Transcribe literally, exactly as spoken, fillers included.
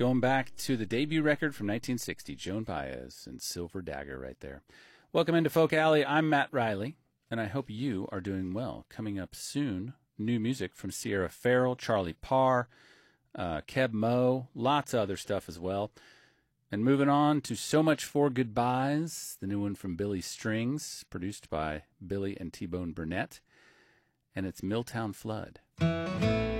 Going back to the debut record from nineteen sixty, Joan Baez and Silver Dagger right there. Welcome into Folk Alley. I'm Matt Riley, and I hope you are doing well. Coming up soon, new music from Sierra Farrell, Charlie Parr, uh, Keb Mo, lots of other stuff as well. And moving on to So Much for Goodbyes, the new one from Billy Strings, produced by Billy and T-Bone Burnett, and it's Milltown Flood.